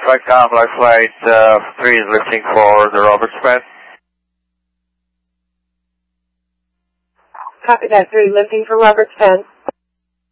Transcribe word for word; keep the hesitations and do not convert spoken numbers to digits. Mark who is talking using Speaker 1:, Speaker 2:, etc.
Speaker 1: Flight Complex, Flight uh, three is lifting for the Roberts pad.
Speaker 2: Copy that, three, lifting for Roberts Pen.